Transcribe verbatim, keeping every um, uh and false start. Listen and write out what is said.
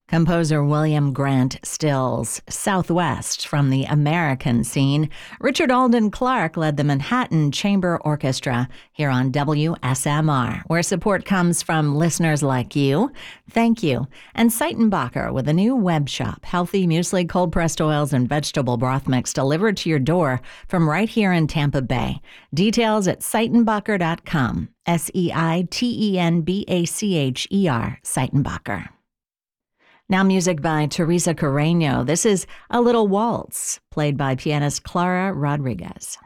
Composer William Grant Stills, Southwest from the American scene. Richard Alden Clark led the Manhattan Chamber Orchestra here on W S M R, where support comes from listeners like you. Thank you. And Seitenbacher with a new web shop, healthy muesli, cold-pressed oils, and vegetable broth mix delivered to your door from right here in Tampa Bay. Details at seitenbacher dot com. S E I T E N B A C H E R, Seitenbacher. Now music by Teresa Carreño. This is A Little Waltz, played by pianist Clara Rodriguez.